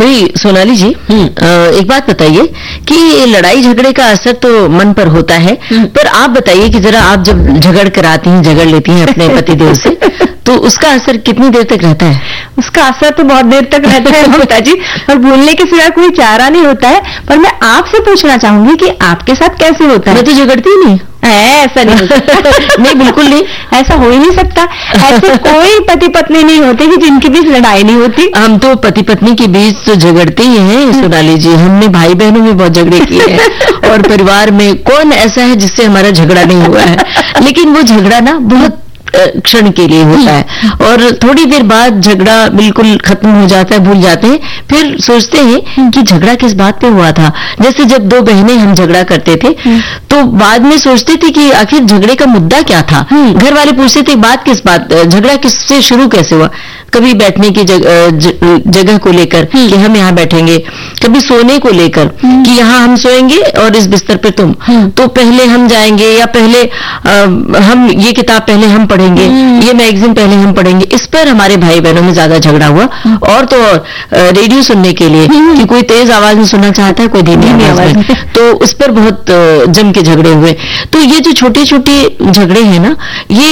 भाई सोनाली जी, एक बात बताइए कि लड़ाई झगड़े का असर तो मन पर होता है, पर आप बताइए कि जरा आप जब झगड़ कर आती हैं, झगड़ लेती हैं अपने पतिदेव से, तो उसका असर कितनी देर तक रहता है? उसका असर तो बहुत देर तक रहता है ममता जी, और भूलने के सिवा कोई चारा नहीं होता है। पर मैं आपसे पूछना चाहूंगी कि आपके साथ कैसे होता है? मैं तो झगड़ती ही नहीं। ऐसा नहीं हो सकता। नहीं, बिल्कुल नहीं, ऐसा हो ही नहीं सकता। ऐसे कोई पति पत्नी नहीं होते कि जिनके बीच लड़ाई नहीं होती। हम तो पति पत्नी के बीच तो झगड़ते ही हैं सोनाली जी। हमने भाई बहनों में बहुत झगड़े किए हैं और परिवार में कौन ऐसा है जिससे हमारा झगड़ा नहीं हुआ है। लेकिन वो झगड़ा ना बहुत क्षण के लिए होता है और थोड़ी देर बाद झगड़ा बिल्कुल खत्म हो जाता है, भूल जाते हैं, फिर सोचते हैं कि झगड़ा किस बात पे हुआ था। जैसे जब दो बहनें हम झगड़ा करते थे तो बाद में सोचते थे कि आखिर झगड़े का मुद्दा क्या था। घर वाले पूछते थे बात किस बात, झगड़ा किससे शुरू कैसे हुआ। कभी बैठने की जगह को लेकर कि हम यहाँ बैठेंगे, कभी सोने को लेकर कि यहाँ हम सोएंगे और इस बिस्तर पे तुम, तो पहले हम जाएंगे या पहले हम ये किताब पहले हम पढ़ेंगे, ये मैगजीन पहले हम पढ़ेंगे। इस पर हमारे भाई बहनों में ज्यादा झगड़ा हुआ। और तो और रेडियो सुनने के लिए कि कोई तेज आवाज में सुनना चाहता है, कोई धीमी आवाज में, तो उस पर बहुत जम के झगड़े हुए। तो ये जो छोटे छोटे झगड़े हैं ना, ये